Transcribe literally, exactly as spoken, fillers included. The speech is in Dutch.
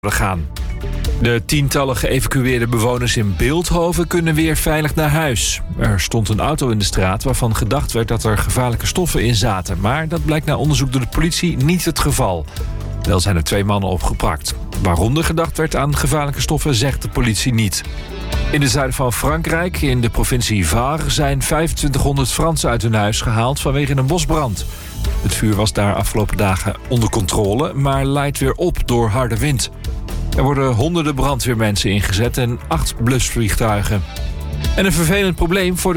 gaan. De tientallen geëvacueerde bewoners in Bilthoven kunnen weer veilig naar huis. Er stond een auto in de straat waarvan gedacht werd dat er gevaarlijke stoffen in zaten. Maar dat blijkt na onderzoek door de politie niet het geval. Wel zijn er twee mannen opgepakt. Waarom er gedacht werd aan gevaarlijke stoffen zegt de politie niet. In het zuiden van Frankrijk, in de provincie Var, zijn vijfentwintighonderd Fransen uit hun huis gehaald vanwege een bosbrand. Het vuur was daar afgelopen dagen onder controle, maar leidt weer op door harde wind. Er worden honderden brandweermensen ingezet en acht blusvliegtuigen. En een vervelend probleem voor de